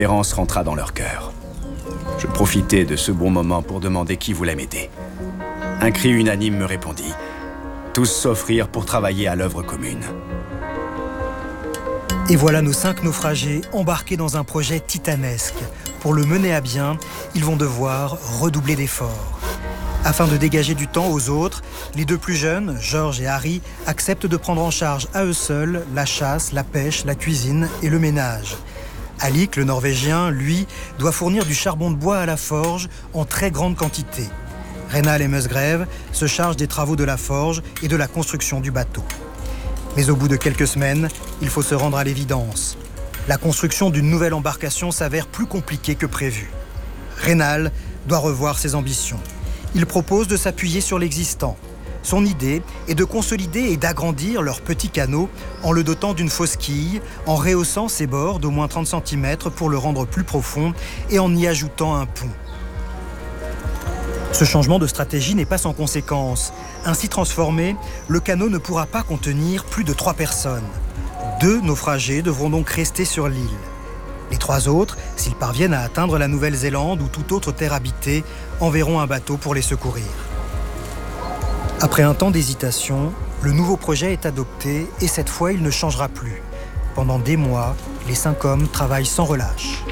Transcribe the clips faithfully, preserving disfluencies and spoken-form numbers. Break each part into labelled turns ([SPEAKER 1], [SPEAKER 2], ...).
[SPEAKER 1] L'espérance rentra dans leur cœur. Je profitai de ce bon moment pour demander qui voulait m'aider. Un cri unanime me répondit. Tous s'offrirent pour travailler à l'œuvre commune.
[SPEAKER 2] Et voilà nos cinq naufragés embarqués dans un projet titanesque. Pour le mener à bien, ils vont devoir redoubler d'efforts. Afin de dégager du temps aux autres, les deux plus jeunes, George et Harry, acceptent de prendre en charge à eux seuls la chasse, la pêche, la cuisine et le ménage. Alec, le Norvégien, lui, doit fournir du charbon de bois à la forge en très grande quantité. Raynal et Musgrave se chargent des travaux de la forge et de la construction du bateau. Mais au bout de quelques semaines, il faut se rendre à l'évidence. La construction d'une nouvelle embarcation s'avère plus compliquée que prévu. Raynal doit revoir ses ambitions. Il propose de s'appuyer sur l'existant. Son idée est de consolider et d'agrandir leur petit canot en le dotant d'une fausse quille, en rehaussant ses bords d'au moins trente centimètres pour le rendre plus profond et en y ajoutant un pont. Ce changement de stratégie n'est pas sans conséquence. Ainsi transformé, le canot ne pourra pas contenir plus de trois personnes. Deux naufragés devront donc rester sur l'île. Les trois autres, s'ils parviennent à atteindre la Nouvelle-Zélande ou toute autre terre habitée, enverront un bateau pour les secourir. Après un temps d'hésitation, le nouveau projet est adopté et cette fois, il ne changera plus. Pendant des mois, les cinq hommes travaillent sans relâche.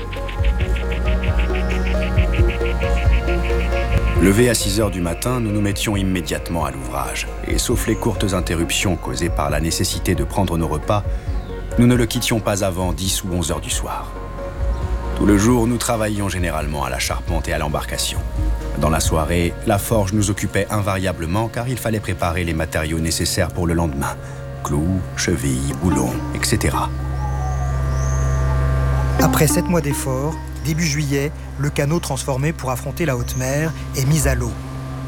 [SPEAKER 1] Levés à six heures du matin, nous nous mettions immédiatement à l'ouvrage. Et sauf les courtes interruptions causées par la nécessité de prendre nos repas, nous ne le quittions pas avant dix ou onze heures du soir. Tout le jour, nous travaillions généralement à la charpente et à l'embarcation. Dans la soirée, la forge nous occupait invariablement car il fallait préparer les matériaux nécessaires pour le lendemain. Clous, chevilles, boulons, et cetera.
[SPEAKER 2] Après sept mois d'efforts, début juillet, le canot transformé pour affronter la haute mer est mis à l'eau.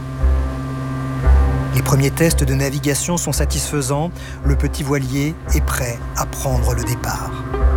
[SPEAKER 2] Les premiers tests de navigation sont satisfaisants. Le petit voilier est prêt à prendre le départ.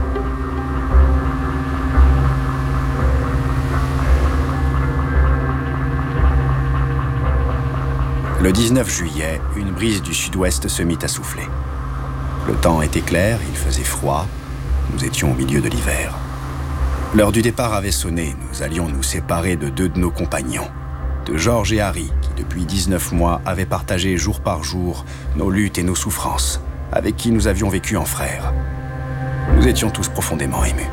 [SPEAKER 1] Le dix-neuf juillet, une brise du sud-ouest se mit à souffler. Le temps était clair, il faisait froid. Nous étions au milieu de l'hiver. L'heure du départ avait sonné. Nous allions nous séparer de deux de nos compagnons, de George et Harry, qui depuis dix-neuf mois avaient partagé jour par jour nos luttes et nos souffrances, avec qui nous avions vécu en frères. Nous étions tous profondément émus.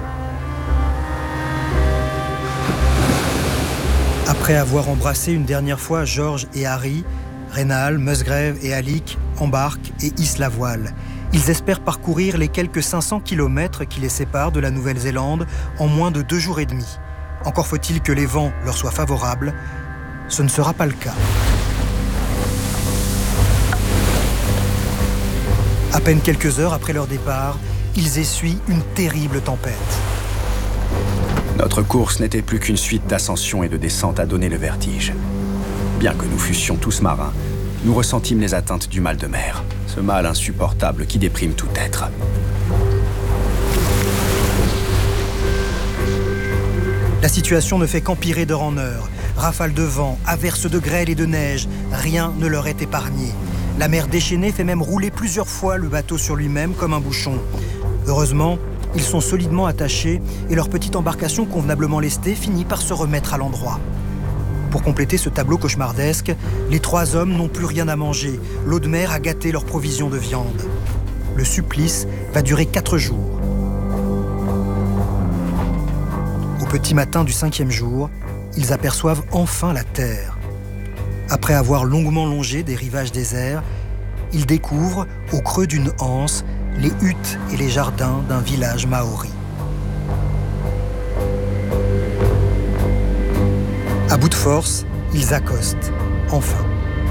[SPEAKER 2] Après avoir embrassé une dernière fois George et Harry, Raynal, Musgrave et Alec embarquent et hissent la voile. Ils espèrent parcourir les quelques cinq cents kilomètres qui les séparent de la Nouvelle-Zélande en moins de deux jours et demi. Encore faut-il que les vents leur soient favorables. Ce ne sera pas le cas. À peine quelques heures après leur départ, ils essuient une terrible tempête.
[SPEAKER 1] Notre course n'était plus qu'une suite d'ascensions et de descentes à donner le vertige. Bien que nous fussions tous marins, nous ressentîmes les atteintes du mal de mer, ce mal insupportable qui déprime tout être.
[SPEAKER 2] La situation ne fait qu'empirer d'heure en heure. Rafales de vent, averses de grêle et de neige, rien ne leur est épargné. La mer déchaînée fait même rouler plusieurs fois le bateau sur lui-même comme un bouchon. Heureusement, ils sont solidement attachés et leur petite embarcation convenablement lestée finit par se remettre à l'endroit. Pour compléter ce tableau cauchemardesque, les trois hommes n'ont plus rien à manger. L'eau de mer a gâté leurs provisions de viande. Le supplice va durer quatre jours. Au petit matin du cinquième jour, ils aperçoivent enfin la terre. Après avoir longuement longé des rivages déserts, ils découvrent, au creux d'une anse, les huttes et les jardins d'un village maori. À bout de force, ils accostent, enfin.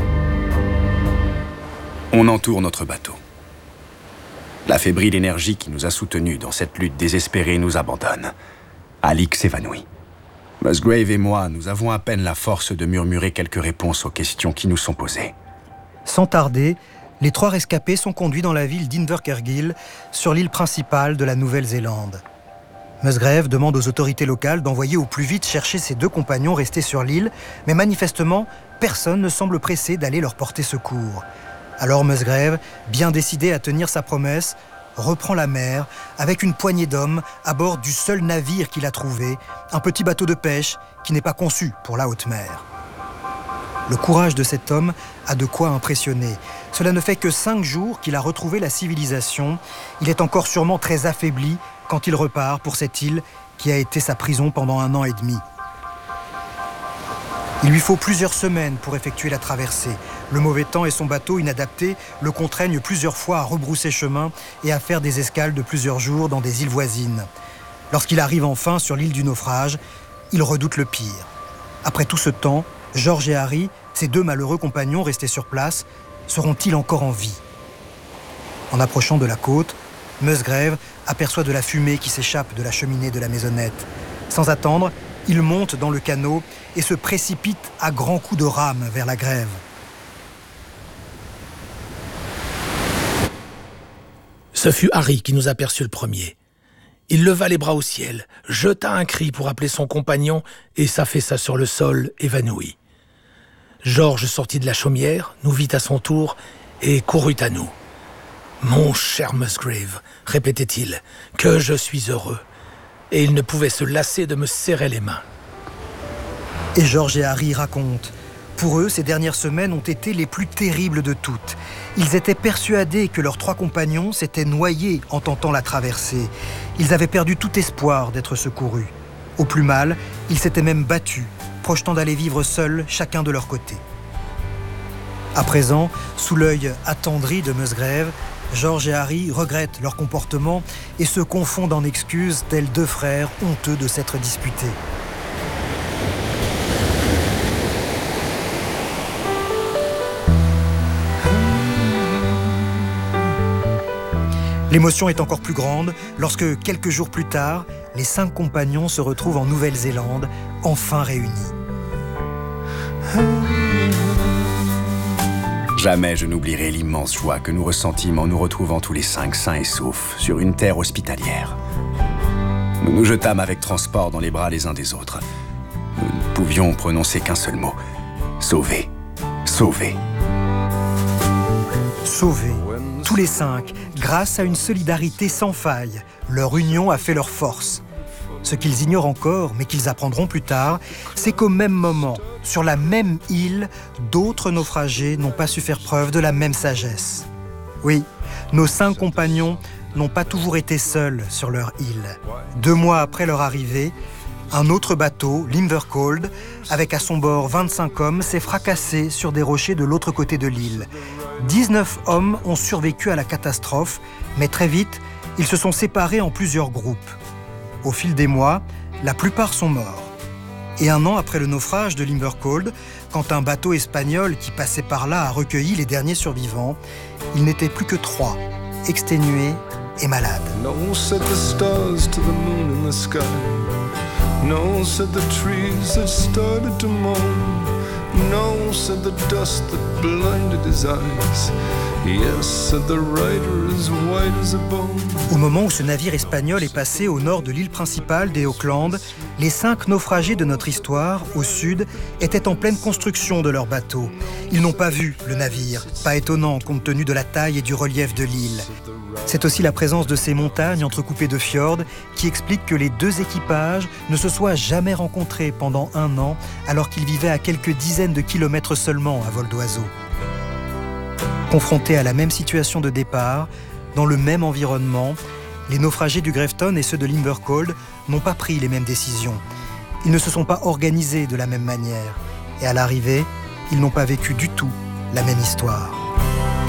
[SPEAKER 1] On entoure notre bateau. La fébrile énergie qui nous a soutenus dans cette lutte désespérée nous abandonne. Alec s'évanouit. Musgrave et moi, nous avons à peine la force de murmurer quelques réponses aux questions qui nous sont posées.
[SPEAKER 2] Sans tarder, les trois rescapés sont conduits dans la ville d'Invercargill, sur l'île principale de la Nouvelle-Zélande. Musgrave demande aux autorités locales d'envoyer au plus vite chercher ses deux compagnons restés sur l'île, mais manifestement, personne ne semble pressé d'aller leur porter secours. Alors Musgrave, bien décidé à tenir sa promesse, reprend la mer avec une poignée d'hommes à bord du seul navire qu'il a trouvé, un petit bateau de pêche qui n'est pas conçu pour la haute mer. Le courage de cet homme a de quoi impressionner. Cela ne fait que cinq jours qu'il a retrouvé la civilisation. Il est encore sûrement très affaibli quand il repart pour cette île qui a été sa prison pendant un an et demi. Il lui faut plusieurs semaines pour effectuer la traversée. Le mauvais temps et son bateau inadapté le contraignent plusieurs fois à rebrousser chemin et à faire des escales de plusieurs jours dans des îles voisines. Lorsqu'il arrive enfin sur l'île du naufrage, il redoute le pire. Après tout ce temps, George et Harry, ses deux malheureux compagnons restés sur place, seront-ils encore en vie? En approchant de la côte, Musgrave aperçoit de la fumée qui s'échappe de la cheminée de la maisonnette. Sans attendre, il monte dans le canot et se précipite à grands coups de rame vers la grève.
[SPEAKER 3] Ce fut Harry qui nous aperçut le premier. Il leva les bras au ciel, jeta un cri pour appeler son compagnon et s'affaissa sur le sol, évanoui. George sortit de la chaumière, nous vit à son tour et courut à nous. « Mon cher Musgrave, répétait-il, que je suis heureux. » Et il ne pouvait se lasser de me serrer les mains.
[SPEAKER 2] Et George et Harry racontent. Pour eux, ces dernières semaines ont été les plus terribles de toutes. Ils étaient persuadés que leurs trois compagnons s'étaient noyés en tentant la traversée. Ils avaient perdu tout espoir d'être secourus. Au plus mal, ils s'étaient même battus, projetant d'aller vivre seuls, chacun de leur côté. À présent, sous l'œil attendri de Musgrave, George et Harry regrettent leur comportement et se confondent en excuses, tels deux frères honteux de s'être disputés. L'émotion est encore plus grande lorsque, quelques jours plus tard, les cinq compagnons se retrouvent en Nouvelle-Zélande, enfin réunis.
[SPEAKER 1] Jamais je n'oublierai l'immense joie que nous ressentîmes en nous retrouvant tous les cinq sains et saufs sur une terre hospitalière. Nous nous jetâmes avec transport dans les bras les uns des autres. Nous ne pouvions prononcer qu'un seul mot. Sauver. Sauver.
[SPEAKER 2] Sauvés. Tous les cinq, grâce à une solidarité sans faille. Leur union a fait leur force. Ce qu'ils ignorent encore, mais qu'ils apprendront plus tard, c'est qu'au même moment, sur la même île, d'autres naufragés n'ont pas su faire preuve de la même sagesse. Oui, nos cinq compagnons n'ont pas toujours été seuls sur leur île. Deux mois après leur arrivée, un autre bateau, l'Invercold, avec à son bord vingt-cinq hommes, s'est fracassé sur des rochers de l'autre côté de l'île. dix-neuf hommes ont survécu à la catastrophe, mais très vite, ils se sont séparés en plusieurs groupes. Au fil des mois, la plupart sont morts. Et un an après le naufrage de l'Invercold, quand un bateau espagnol qui passait par là a recueilli les derniers survivants, il n'était plus que trois, exténués et malades.
[SPEAKER 4] No, said the stars to the moon in the sky. No, said the trees that started to moan. No, said the dust that blinded his eyes. Yes, said the rider as white as a bone.
[SPEAKER 2] Au moment où ce navire espagnol est passé au nord de l'île principale des Auckland, les cinq naufragés de notre histoire, au sud, étaient en pleine construction de leur bateau. Ils n'ont pas vu le navire, pas étonnant compte tenu de la taille et du relief de l'île. C'est aussi la présence de ces montagnes entrecoupées de fjords qui explique que les deux équipages ne se soient jamais rencontrés pendant un an alors qu'ils vivaient à quelques dizaines de kilomètres seulement à vol d'oiseau. Confrontés à la même situation de départ, dans le même environnement, les naufragés du Grafton et ceux de l'Invercold n'ont pas pris les mêmes décisions. Ils ne se sont pas organisés de la même manière. Et à l'arrivée, ils n'ont pas vécu du tout la même histoire.